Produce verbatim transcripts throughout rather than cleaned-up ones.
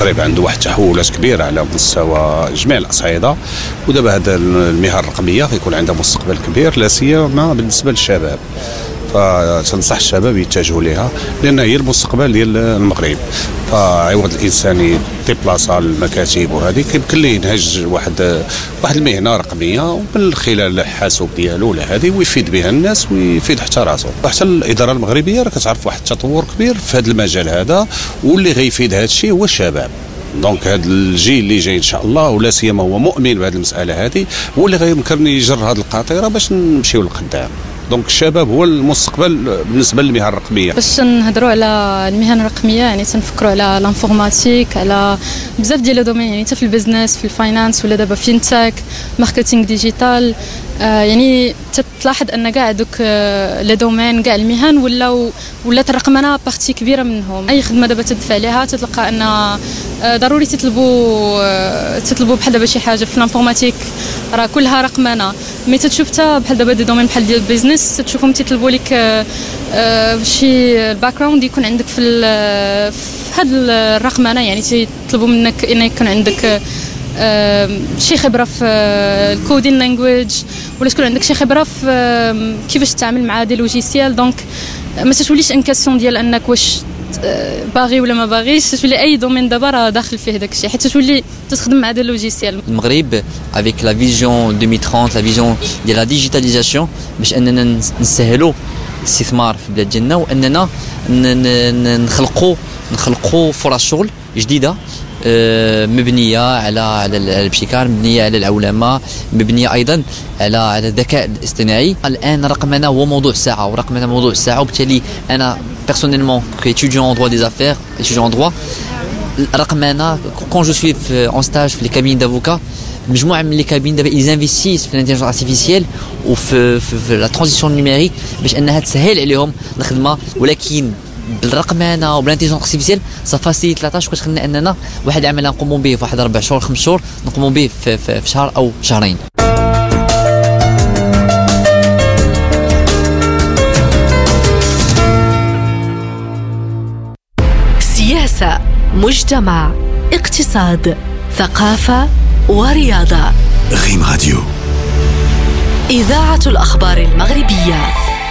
المغرب عنده واحد التحولات كبيره على مستوى جميع الاصعده، ودابا هذا المهن الرقميه يكون عندها مستقبل كبير لا سيما بالنسبه للشباب. فتنصح الشباب يتجهوا لها لان هي المستقبل ديال المغرب. فعوض الانسان يديبلاصا المكاتب وهذه يمكن ليه ينهج واحد واحد المهنه رقميه ومن خلال الحاسوب ديالو ولا هذه ويفيد بها الناس ويفيد حتى راسو. حتى الاداره المغربيه راه كتعرف واحد التطور كبير في هذا المجال هذا، واللي غيفيد هذا الشيء هو الشباب. دونك هذا الجيل اللي جاي ان شاء الله ولا سيما هو مؤمن بهذه المساله هذه، هو اللي غيمكن يجر هذه القاطره باش نمشيو للقدام. دونك الشباب هو المستقبل بالنسبه للمهن الرقميه. باش نهضروا على المهن الرقميه يعني تنفكروا على لانفورماتيك، على بزاف ديال الدومين، يعني حتى في البيزنس، في الفاينانس، ولا دابا فينتك، ماركتينغ ديجيتال. آه يعني تلاحظ ان كاع دوك آه لي دومين كاع المهن ولا ولات الرقمنه بارتي كبيره منهم. اي خدمه دابا تدفع عليها تتلقى ان آه ضروري تطلبوا آه تطلبوا بحال دابا شي حاجه في الانفورماتيك راه كلها رقمنه. مي تتشوف حتى بحال دابا دي دومين بحال ديال البيزنس تشوفهم تيطلبوا لك آه آه شي الباك جراوند يكون عندك في في هاد الرقمنه، يعني تيطلبوا منك ان يكون عندك آه آه شي خبره في آه الكودين لانجويج، ولا تكون عندك شي خبره في آه كيفاش تتعامل مع دي لوجيسيال. دونك ما تتوليش ان كاسيون ديال انك واش آه باغي ولا ما باغيش، تولي اي دومين دابا راه داخل فيه داك الشيء حيت تولي تخدم مع دي لوجيسيال. المغرب avec la vision deux mille trente، la vision ديال la digitalisation، باش اننا نسهلوا الاستثمار في البلاد ديالنا واننا نخلقوا نخلقوا فرص شغل جديده مبنيه على على الابتكار، مبنيه على العولمه، مبنيه ايضا على على الذكاء الاصطناعي. الان رقمنا هو موضوع الساعه، ورقمنا موضوع الساعه، وبالتالي انا بيرسونيلمون كايتيديون ان دروا دي افير étudiant en droit، رقمنا كون جو سوي اون ستاج في لي كابين دافوكا، مجموعه من لي كابين دابا ils investissent في الانتيليجنس ارتيفيسيال وفي في, في لا ترانزيسيون نيميريك باش انها تسهل عليهم الخدمه، ولكن بالرقمنه وبالانتيليجنس ارتيفيسيال سا فاسيليت لا تاش، كتخلينا اننا واحد العمل نقوموا به في واحد اربع شهور خمس شهور نقوموا به في, في, في شهر او شهرين. سياسة، مجتمع، اقتصاد، ثقافة ورياضة. غيم راديو، إذاعة الأخبار المغربية.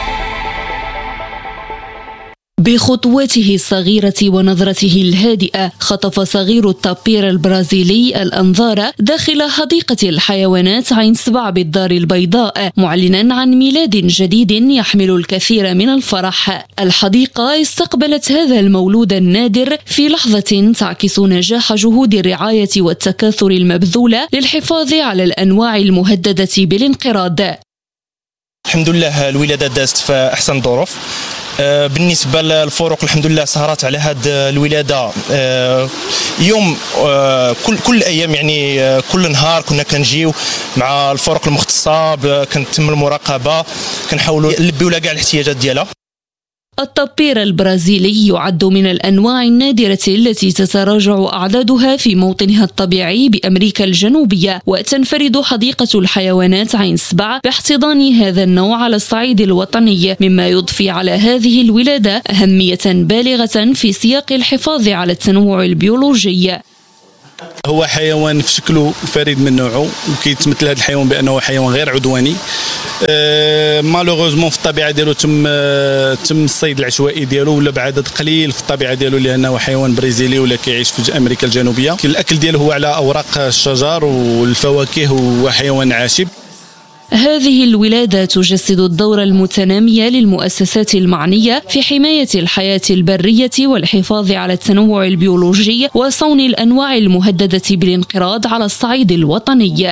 بخطوته الصغيرة ونظرته الهادئة خطف صغير التابير البرازيلي الأنظار داخل حديقة الحيوانات عين سبع بالدار البيضاء، معلنا عن ميلاد جديد يحمل الكثير من الفرح. الحديقة استقبلت هذا المولود النادر في لحظة تعكس نجاح جهود الرعاية والتكاثر المبذولة للحفاظ على الأنواع المهددة بالانقراض. الحمد لله الولادة دازت في أحسن ظروف. بالنسبة للفروق الحمد لله سهرات على هذه الولادة يوم كل كل أيام، يعني كل نهار كنا كنجيو مع الفروق المختصة، كنتم المراقبة، كنحاولوا نلبيو لها كاع الاحتياجات ديالها. التابير البرازيلي يعد من الأنواع النادرة التي تتراجع أعدادها في موطنها الطبيعي بأمريكا الجنوبية، وتنفرد حديقة الحيوانات عين سبع باحتضان هذا النوع على الصعيد الوطني، مما يضفي على هذه الولادة أهمية بالغة في سياق الحفاظ على التنوع البيولوجي. هو حيوان في شكله فريد من نوعه، وكيتمثل هذا الحيوان بأنه حيوان غير عدواني. أه مالوغوزمون في الطبيعه ديالو تم أه تم الصيد العشوائي ديالو ولا بعدد قليل في الطبيعه ديالو، لانه حيوان برازيلي ولا كيعيش في امريكا الجنوبيه. الاكل ديالو هو على اوراق الشجر والفواكه، وحيوان عاشب. هذه الولادة تجسد الدور المتنامي للمؤسسات المعنية في حماية الحياة البرية والحفاظ على التنوع البيولوجي وصون الأنواع المهددة بالانقراض على الصعيد الوطني.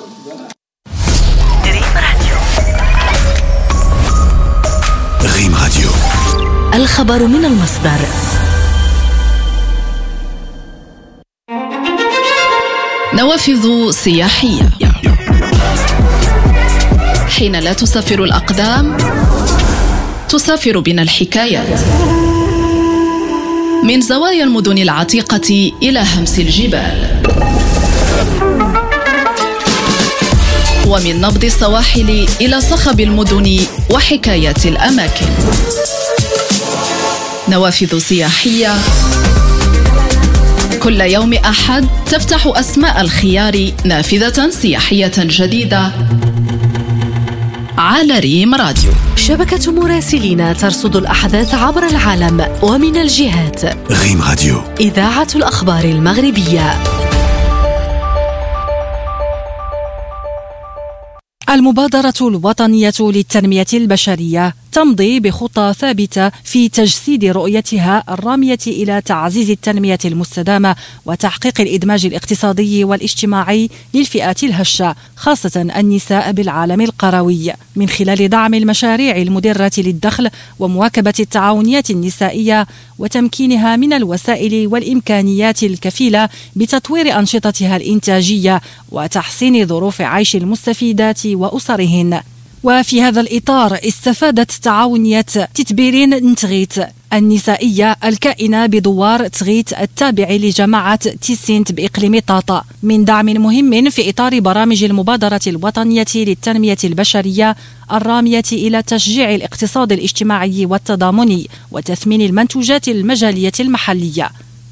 غيم راديو، الخبر من المصدر. نوافذ سياحية. حين لا تسافر الأقدام تسافر بنا الحكايات، من زوايا المدن العتيقة إلى همس الجبال، ومن نبض السواحل إلى صخب المدن وحكايات الأماكن. نوافذ سياحية كل يوم أحد تفتح أسماء الخيار نافذة سياحية جديدة على ريم راديو. شبكة مراسلين ترصد الأحداث عبر العالم ومن الجهات. ريم راديو، إذاعة الأخبار المغربية. المبادرة الوطنية للتنمية البشرية تمضي بخطى ثابتة في تجسيد رؤيتها الرامية إلى تعزيز التنمية المستدامة وتحقيق الإدماج الاقتصادي والاجتماعي للفئات الهشة، خاصة النساء بالعالم القروي، من خلال دعم المشاريع المدرة للدخل ومواكبة التعاونيات النسائية وتمكينها من الوسائل والإمكانيات الكفيلة بتطوير أنشطتها الإنتاجية وتحسين ظروف عيش المستفيدات وأسرهن. وفي هذا الإطار استفادت تعاونية تتبيرين نتغيت النسائية الكائنة بدوار تغيت التابع لجماعة تيسينت بإقليم طاطا من دعم مهم في إطار برامج المبادرة الوطنية للتنمية البشرية الرامية إلى تشجيع الاقتصاد الاجتماعي والتضامني وتثمين المنتوجات المجالية المحلية.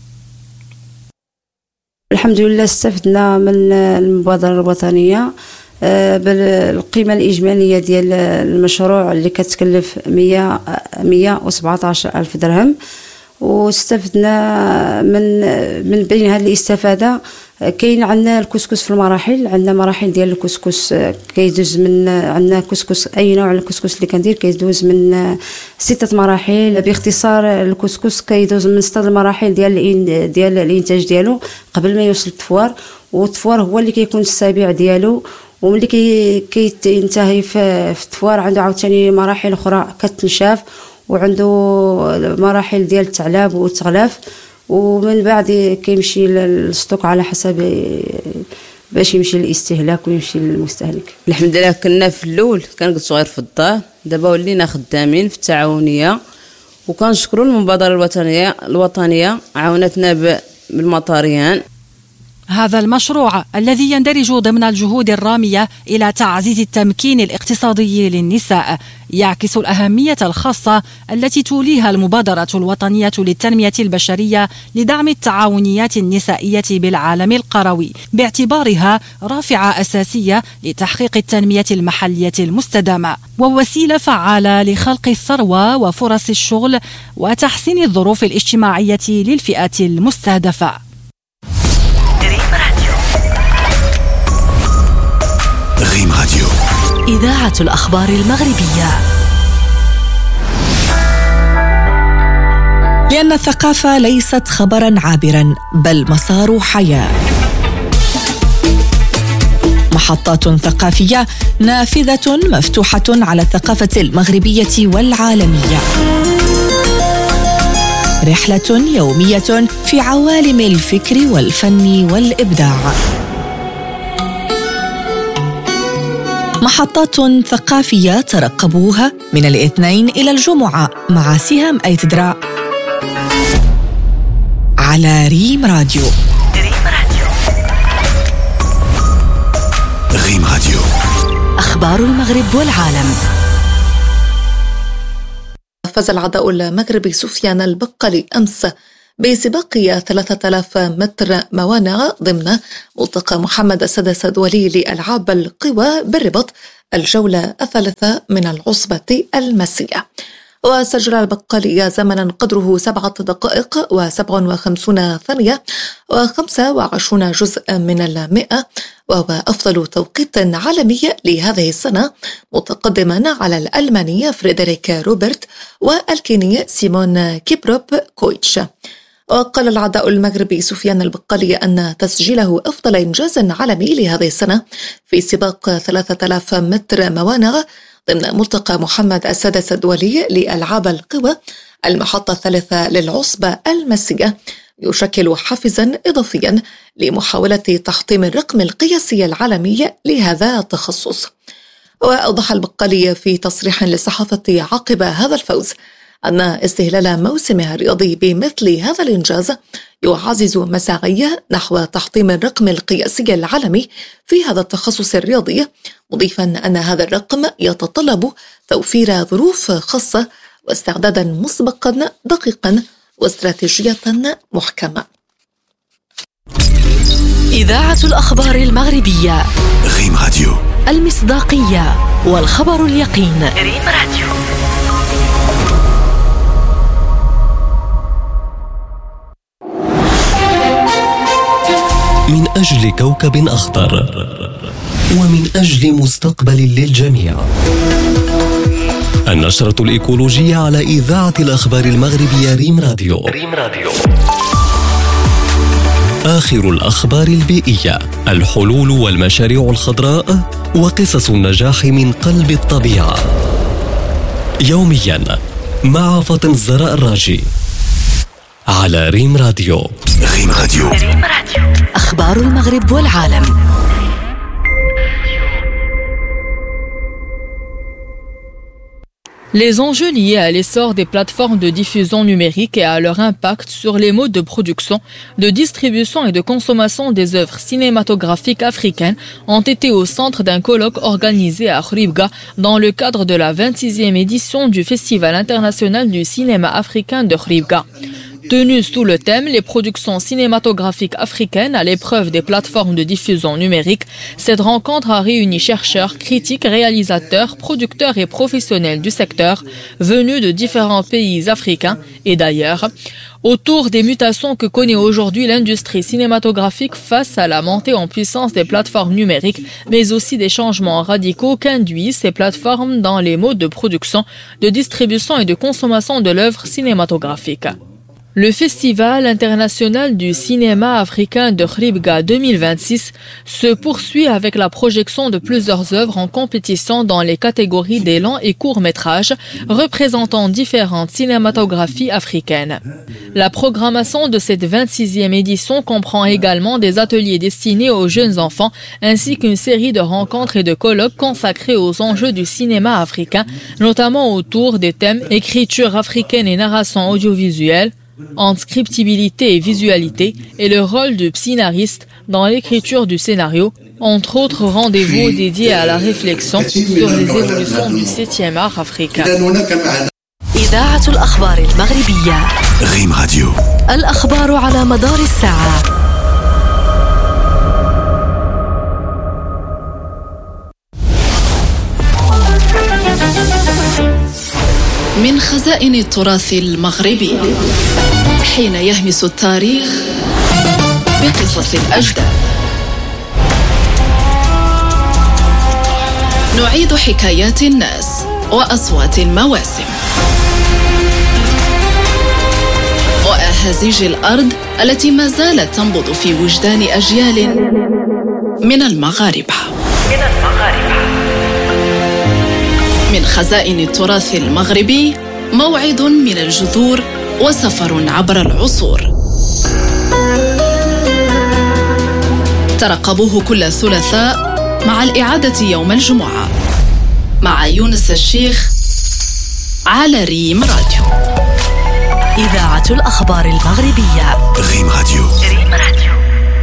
الحمد لله استفدنا من المبادرة الوطنية بالقيمة الإجمالية ديال المشروع اللي كتكلف مية وسبعة عشر ألف درهم، واستفدنا من من بين هذه الاستفادة. كاين عندنا الكسكس في المراحل، عندنا مراحل ديال الكسكس كيدوز من عندنا كسكس اي نوع الكسكس اللي كندير كيدوز من ستة مراحل. باختصار الكسكس كيدوز من ستة المراحل ديال ديال الانتاج ديالو قبل ما يوصل التفوار، والتفوار هو اللي كيكون السابع ديالو، وملي كي كينتهي في التفوار عنده عاوتاني مراحل اخرى كتنشاف، وعنده مراحل ديال التعلاب والتغلاف، ومن بعد كيمشي للستوك على حسب باش يمشي للاستهلاك ويمشي للمستهلك. الحمد لله كنا في الاول كنقص صغير في الدار، دابا ولينا خدامين في التعاونيه، وكنشكروا المبادره الوطنيه الوطنيه عاونتنا بالمطاريان. هذا المشروع الذي يندرج ضمن الجهود الرامية إلى تعزيز التمكين الاقتصادي للنساء يعكس الأهمية الخاصة التي توليها المبادرة الوطنية للتنمية البشرية لدعم التعاونيات النسائية بالعالم القروي، باعتبارها رافعة أساسية لتحقيق التنمية المحلية المستدامة ووسيلة فعالة لخلق الثروة وفرص الشغل وتحسين الظروف الاجتماعية للفئات المستهدفة. ريم راديو، إذاعة الأخبار المغربية. لأن الثقافة ليست خبرا عابرا بل مسار حياة. محطات ثقافية نافذة مفتوحة على الثقافة المغربية والعالمية. رحلة يومية في عوالم الفكر والفن والإبداع. محطات ثقافية ترقبوها من الاثنين إلى الجمعة مع سهام أيتدرا على ريم راديو. ريم راديو، أخبار المغرب والعالم. فاز العداء المغربي سفيان البقالي أمس بسباق ثلاثة آلاف متر موانع ضمن ملتقى محمد السادس الدولي لألعاب القوى بالرباط الجولة الثالثة من العصبة المسية. وسجل البقالي زمنا قدره سبعة دقائق وسبع وخمسون ثانية وخمسة وعشرون جزءا من المئة، وهو أفضل توقيت عالمي لهذه السنة، متقدما على الألماني فريدريك روبرت والكيني سيمون كيبروب كويتش. وقال العداء المغربي سفيان البقالي أن تسجيله أفضل إنجاز عالمي لهذه السنة في سباق ثلاثة آلاف متر موانع ضمن ملتقى محمد السادس الدولي لألعاب القوى المحطة الثالثة للعصبة المسية يشكل حافزا إضافيا لمحاولة تحطيم الرقم القياسي العالمي لهذا التخصص. وأوضح البقالي في تصريح للصحافة عقب هذا الفوز أن استهلال موسمها الرياضي بمثل هذا الإنجاز يعزز مساعيه نحو تحطيم الرقم القياسي العالمي في هذا التخصص الرياضي، مضيفا أن هذا الرقم يتطلب توفير ظروف خاصة واستعدادا مسبقا دقيقا واستراتيجية محكمة. إذاعة الأخبار المغربية. ريم راديو. المصداقية والخبر اليقين. ريم راديو. من أجل كوكب أخضر ومن أجل مستقبل للجميع. النشرة الإيكولوجية على إذاعة الأخبار المغربية ريم راديو. ريم راديو. آخر الأخبار البيئية، الحلول والمشاريع الخضراء وقصص النجاح من قلب الطبيعة. يوميا مع فاطمة الزهراء الراجي على ريم راديو. ريم راديو. ريم راديو. أخبار المغرب والعالم. Les enjeux liés à l'essor des plateformes de diffusion numérique et à leur impact sur les modes de production, de distribution et de consommation des œuvres cinématographiques africaines ont été au centre d'un colloque organisé à Khouribga dans le cadre de la vingt-sixième édition du Festival international du cinéma africain de Khouribga. Tenue sous le thème « Les productions cinématographiques africaines à l'épreuve des plateformes de diffusion numérique », cette rencontre a réuni chercheurs, critiques, réalisateurs, producteurs et professionnels du secteur venus de différents pays africains et d'ailleurs, autour des mutations que connaît aujourd'hui l'industrie cinématographique face à la montée en puissance des plateformes numériques, mais aussi des changements radicaux qu'induisent ces plateformes dans les modes de production, de distribution et de consommation de l'œuvre cinématographique. Le Festival international du cinéma africain de Khouribga deux mille vingt-six se poursuit avec la projection de plusieurs œuvres en compétition dans les catégories des longs et courts métrages représentant différentes cinématographies africaines. La programmation de cette vingt-sixième édition comprend également des ateliers destinés aux jeunes enfants ainsi qu'une série de rencontres et de colloques consacrés aux enjeux du cinéma africain, notamment autour des thèmes écriture africaine et narration audiovisuelle, entre scriptibilité et visualité et le rôle du scénariste dans l'écriture du scénario, entre autres rendez-vous dédiés à la réflexion sur les évolutions du septième art africain. إذاعة الأخبار المغربية. ريم راديو. الأخبار على مدار الساعة. من خزائن التراث المغربي، حين يهمس التاريخ بقصص الأجداد، نعيد حكايات الناس وأصوات المواسم وأهازيج الأرض التي ما زالت تنبض في وجدان أجيال من المغاربة. من المغاربة. من خزائن التراث المغربي، موعد من الجذور وسفر عبر العصور. ترقبوه كل ثلاثاء مع الإعادة يوم الجمعة مع يونس الشيخ على ريم راديو. إذاعة الأخبار المغربية. ريم راديو. ريم راديو.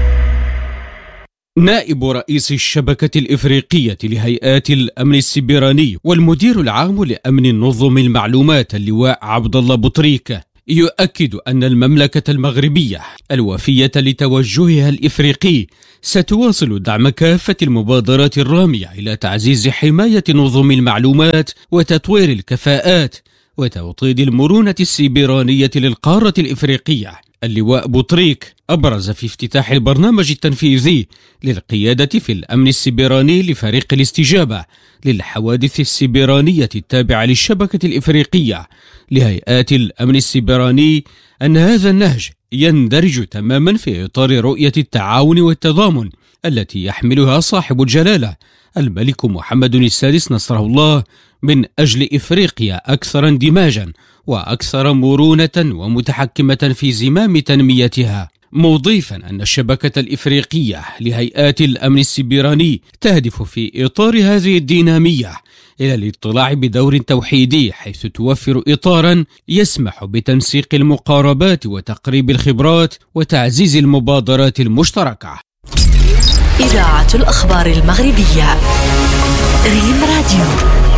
نائب رئيس الشبكة الإفريقية لهيئات الأمن السيبراني والمدير العام لأمن نظم المعلومات اللواء عبد الله بطريكة يؤكد أن المملكة المغربية الوفية لتوجهها الإفريقي ستواصل دعم كافة المبادرات الرامية إلى تعزيز حماية نظم المعلومات وتطوير الكفاءات وتوطيد المرونة السيبرانية للقارة الإفريقية. اللواء بطريك أبرز في افتتاح البرنامج التنفيذي للقيادة في الأمن السيبراني لفريق الاستجابة للحوادث السيبرانية التابعة للشبكة الإفريقية لهيئات الأمن السيبراني أن هذا النهج يندرج تماما في إطار رؤية التعاون والتضامن التي يحملها صاحب الجلالة الملك محمد السادس نصره الله من أجل إفريقيا أكثر اندماجا وأكثر مرونة ومتحكمة في زمام تنميتها، مضيفا أن الشبكة الإفريقية لهيئات الأمن السيبراني تهدف في إطار هذه الدينامية إلى الاطلاع بدور توحيدي حيث توفر إطارا يسمح بتنسيق المقاربات وتقريب الخبرات وتعزيز المبادرات المشتركة. إذاعة الأخبار المغربية. ريم راديو.